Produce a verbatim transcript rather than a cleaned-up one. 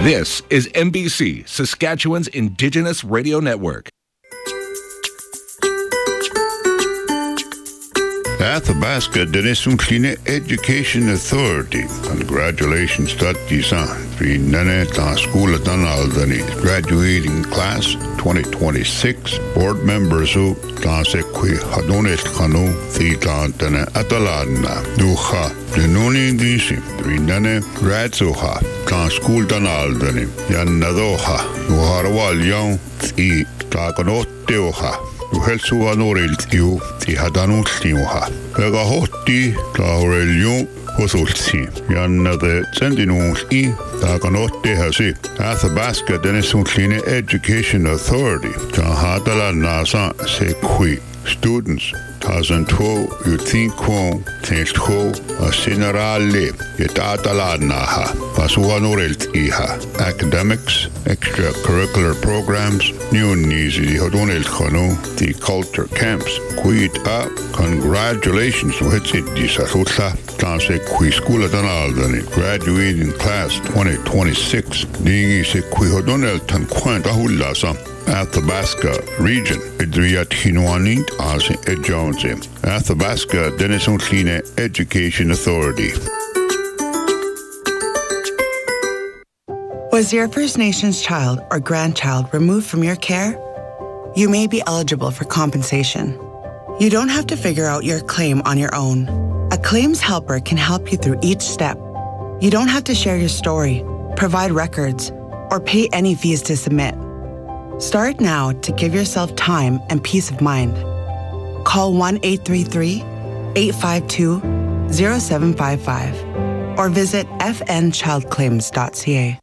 This is N B C, Saskatchewan's Indigenous Radio Network. Athabasca Denisunklina Education Authority. Congratulations to Tisan. Three Nene Ta School at Aldani. Graduating class twenty twenty-six. Board members who Tansekwi Hadonet Kanu Thita Tene Atalana. Duha. Denuni Disi. Three Nene Radzuha. Ta School Dan Aldani. Yanadoha. Uharawal Young. Thi Takanoteoha. Uhelsuha noriltiu ti hadanultiuha. Ega hotti taureliu hosultsi. Janna de sendinulti takanotehasi. Athabasca Denisunklina Education Authority. Tahadala nasa sekhui. Students Tazantuo Utinquo Tentquo Asinarale Yetatalanaha Pasuanurelt Iha Academics, extracurricular programs, new Nizi Hodonel Khano, the culture camps, Quid up, congratulations with it Disahutla, Tanse Quiscula Danaldani, graduating class twenty twenty-six, Dingi se Quihodonel Tanquant Ahulasa. Athabasca region, Idriat Hinuanit as Ejonze. Athabasca Denisunklina Education Authority. Was your First Nations child or grandchild removed from your care? You may be eligible for compensation. You don't have to figure out your claim on your own. A claims helper can help you through each step. You don't have to share your story, provide records, or pay any fees to submit. Start now to give yourself time and peace of mind. Call one eight three three, eight five two, zero seven five five or visit f n child claims dot c a.